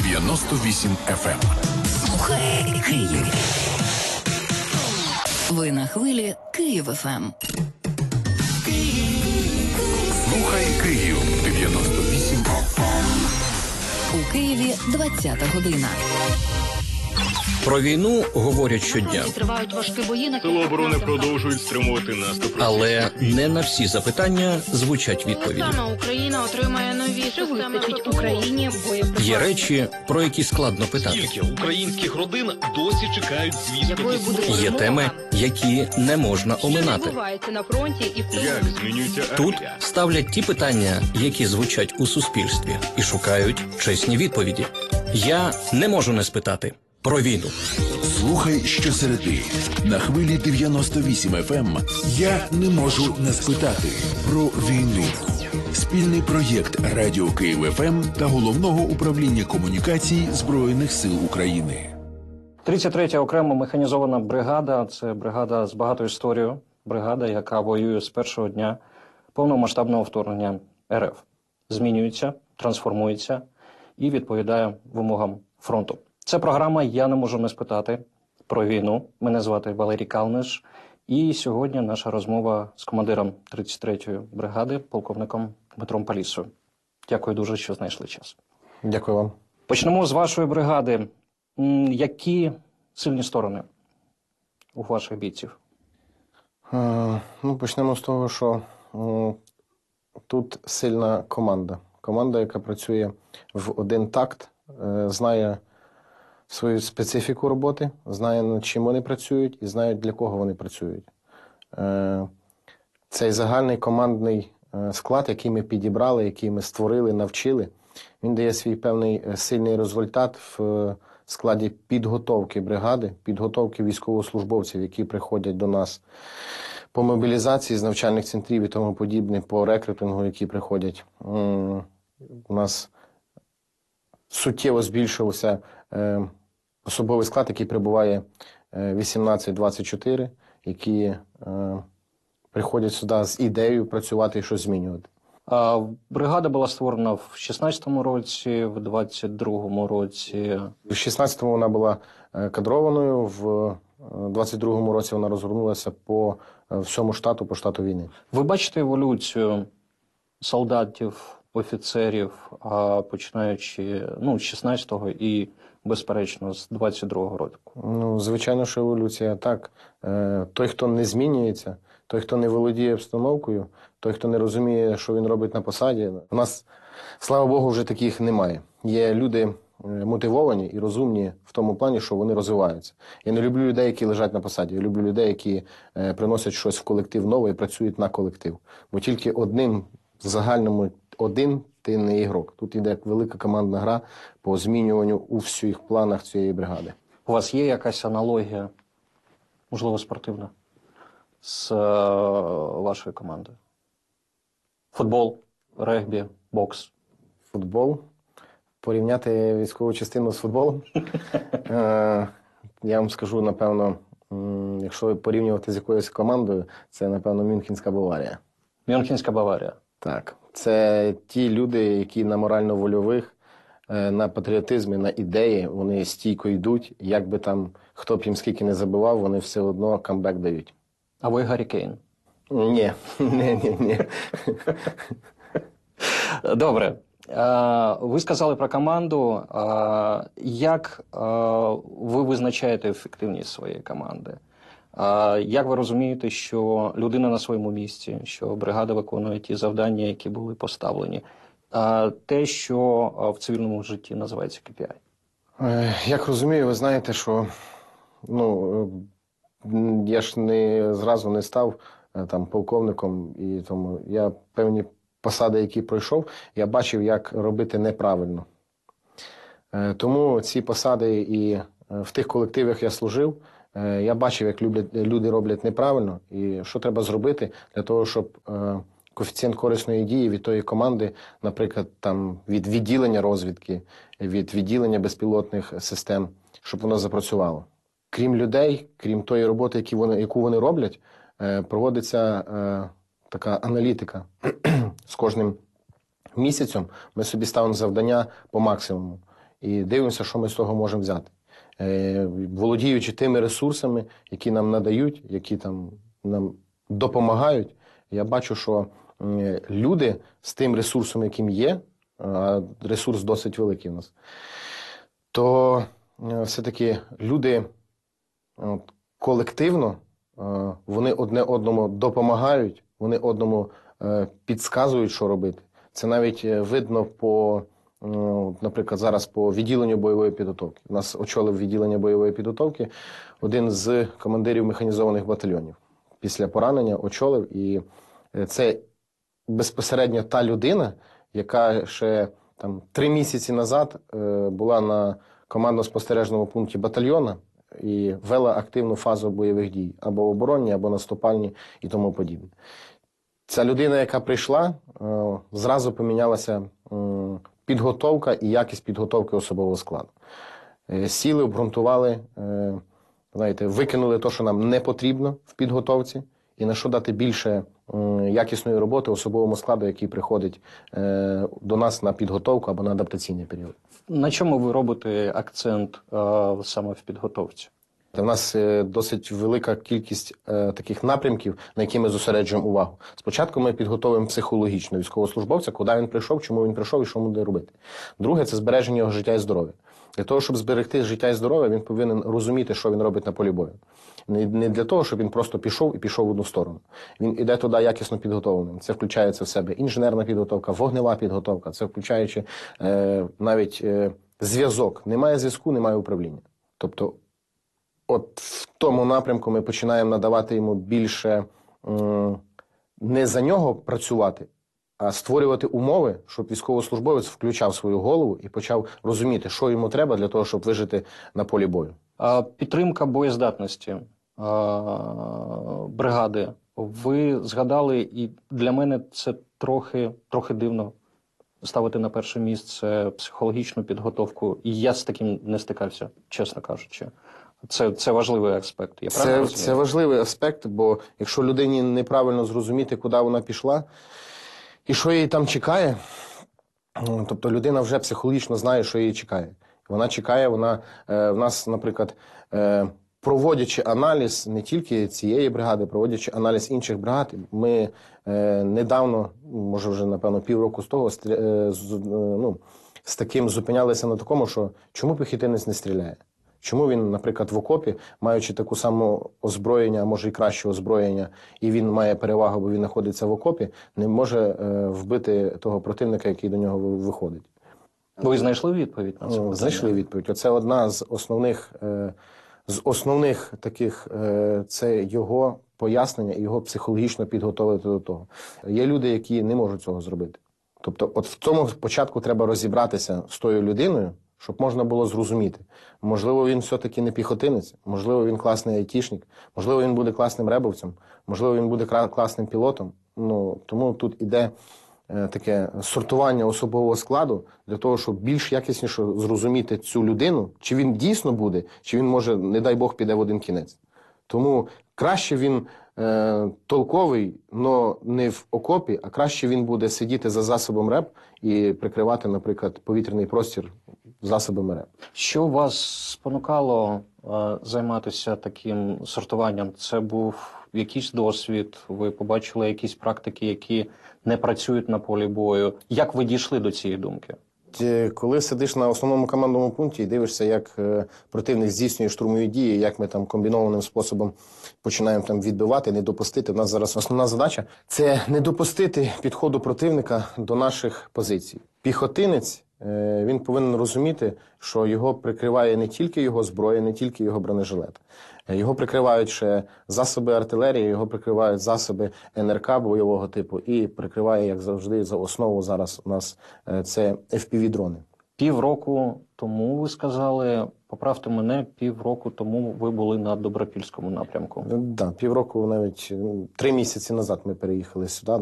98 FM. Слухай Київ. Ви на хвилі Київ ФМ. Слухай Київ 98 FM. У Києві 20-та година. Про війну говорять щодня. Тривають важкі бої на Сили оборони продовжують стримувати наступ. Але не на всі запитання звучать відповіді. Україна отримає нові системи Україні боєприпасів. Є речі, про які складно питати. Скільки українських родин досі чекають звістки зі сходу? Є теми, які не можна оминати. Відбувається на фронті і в Як змінюється Тут армія? ставлять ті питання, які звучать у суспільстві, і шукають чесні відповіді. Я не можу не спитати про війну. Слухай щосереди на хвилі 98 FM. Я не можу не спитати про війну. Спільний проєкт Радіо Київ ФМ та Головного управління комунікацій Збройних сил України. 33-я окрема механізована бригада – це бригада з багатою історією, бригада, яка воює з першого дня повномасштабного вторгнення РФ. Змінюється, трансформується і відповідає вимогам фронту. Це програма «Я не можу не спитати» про війну. Мене звати Валерій Калниш. І сьогодні наша розмова з командиром 33-ї бригади, полковником Дмитром Палісою. Дякую дуже, що знайшли час. Дякую вам. Почнемо з вашої бригади. Які сильні сторони у ваших бійців? Почнемо з того, що тут сильна команда. Команда, яка працює в один такт, знає свою специфіку роботи, знає, над чим вони працюють і знають, для кого вони працюють. Цей загальний командний склад, який ми підібрали, який ми створили, навчили, він дає свій певний сильний результат в складі підготовки бригади, підготовки військовослужбовців, які приходять до нас по мобілізації з навчальних центрів і тому подібне, по рекрутингу, які приходять. У нас суттєво збільшився особовий склад, який прибуває 18-24, які приходять сюди з ідеєю працювати і щось змінювати. Бригада була створена в 16-му році, в 22-му році. В 16-му вона була кадрованою, в 22-му році вона розгорнулася по всьому штату, по штату війни. Ви бачите еволюцію солдатів, офіцерів, починаючи з 16-го і, безперечно, з 22-го року? Звичайно, що еволюція. Так. Той, хто не змінюється, той, хто не володіє обстановкою, той, хто не розуміє, що він робить на посаді. У нас, слава Богу, вже таких немає. Є люди мотивовані і розумні в тому плані, що вони розвиваються. Я не люблю людей, які лежать на посаді. Я люблю людей, які приносять щось в колектив нове і працюють на колектив. Бо тільки одним, в загальному один ти не ігрок. Тут йде велика командна гра по змінюванню у всіх планах цієї бригади. У вас є якась аналогія, можливо, спортивна, з вашою командою? Футбол, регбі, бокс? Футбол. Порівняти військову частину з футболом? Я вам скажу, напевно, якщо порівнювати з якоюсь командою, це, напевно, Мюнхенська Баварія. Мюнхенська Баварія? Так. Це ті люди, які на морально-вольових, на патріотизмі, на ідеї, вони стійко йдуть. Як би там, хто б їм скільки не забивав, вони все одно камбек дають. А ви Гаррі Кейн? Ні. Добре. Ви сказали про команду. Як ви визначаєте ефективність своєї команди? Як ви розумієте, що людина на своєму місці, що бригада виконує ті завдання, які були поставлені? Те, що в цивільному житті називається KPI? Як розумію, ви знаєте, що я ж зразу не став там полковником, і тому я певні посади, які пройшов, я бачив, як робити неправильно. Тому ці посади і в тих колективах я служив, я бачив, як люди роблять неправильно, і що треба зробити для того, щоб коефіцієнт корисної дії від тої команди, наприклад, там, від відділення розвідки, від відділення безпілотних систем, щоб воно запрацювало. Крім людей, крім тої роботи, яку вони роблять, проводиться така аналітика. З кожним місяцем ми собі ставимо завдання по максимуму. і дивимося, що ми з того можемо взяти. Володіючи тими ресурсами, які нам надають, які там нам допомагають, я бачу, що люди з тим ресурсом, яким є, а ресурс досить великий у нас, то все-таки люди колективно, вони одне одному допомагають, вони одному підказують, що робити. Це навіть видно по, наприклад, зараз по відділенню бойової підготовки. У нас очолив відділення бойової підготовки один з командирів механізованих батальйонів. Після поранення очолив, і це безпосередньо та людина, яка ще 3 місяці назад була на командно-спостережному пункті батальйону і вела активну фазу бойових дій, або оборонні, або наступальні і тому подібне. Ця людина, яка прийшла, зразу помінялася підготовка і якість підготовки особового складу. Сіли, обґрунтували, знаєте, викинули те, що нам не потрібно в підготовці, і на що дати більше якісної роботи особовому складу, який приходить до нас на підготовку або на адаптаційний період. На чому ви робите акцент саме в підготовці? У нас досить велика кількість таких напрямків, на які ми зосереджуємо увагу. Спочатку ми підготовимо психологічно військовослужбовця, куди він прийшов, чому він прийшов і що буде робити. Друге – це збереження його життя і здоров'я. Для того, щоб зберегти життя і здоров'я, він повинен розуміти, що він робить на полі бою. Не для того, щоб він просто пішов і пішов в одну сторону. Він іде туди якісно підготовленим. Це включається в себе інженерна підготовка, вогнева підготовка, це включаючи навіть зв'язок. Немає зв'язку, немає управління. Тобто от в тому напрямку ми починаємо надавати йому більше не за нього працювати, а створювати умови, щоб військовослужбовець включав свою голову і почав розуміти, що йому треба для того, щоб вижити на полі бою. Підтримка боєздатності бригади. Ви згадали, і для мене це трохи дивно ставити на перше місце психологічну підготовку. І я з таким не стикався, чесно кажучи. Це важливий аспект. Я правильно розумію? Це важливий аспект, бо якщо людині неправильно зрозуміти, куди вона пішла і що її там чекає, тобто людина вже психологічно знає, що її чекає. Вона чекає, в нас, наприклад, проводячи аналіз не тільки цієї бригади, проводячи аналіз інших бригад, ми недавно, може вже, напевно, півроку з того, з таким зупинялися на такому, що чому піхотинець не стріляє? Чому він, наприклад, в окопі, маючи таку саму озброєння, а може і краще озброєння, і він має перевагу, бо він знаходиться в окопі, не може вбити того противника, який до нього виходить? Ви знайшли відповідь на це питання? Знайшли відповідь. Оце одна з основних таких, це його пояснення і його психологічно підготовити до того. Є люди, які не можуть цього зробити. Тобто от в цьому початку треба розібратися з тою людиною, щоб можна було зрозуміти. Можливо, він все-таки не піхотинець, можливо, він класний айтішник, можливо, він буде класним ребовцем, можливо, він буде класним пілотом. Тому тут іде таке сортування особового складу для того, щоб більш якісніше зрозуміти цю людину, чи він дійсно буде, чи він може, не дай Бог, піде в один кінець. Тому краще він толковий, але не в окопі, а краще він буде сидіти за засобом РЕП і прикривати, наприклад, повітряний простір засобами РЕП. Що вас спонукало займатися таким сортуванням? Це був якийсь досвід? Ви побачили якісь практики, які не працюють на полі бою? Як ви дійшли до цієї думки? Коли сидиш на основному командному пункті і дивишся, як противник здійснює штурмові дії, як ми там комбінованим способом починаємо там відбивати, не допустити. У нас зараз основна задача – це не допустити підходу противника до наших позицій. Піхотинець, він повинен розуміти, що його прикриває не тільки його зброя, не тільки його бронежилет. Його прикривають ще засоби артилерії, його прикривають засоби НРК бойового типу і прикриває, як завжди, за основу зараз у нас це FPV-дрони. Півроку тому, ви сказали, поправте мене, півроку тому ви були на Добропільському напрямку. Так, півроку, навіть 3 місяці назад ми переїхали сюди.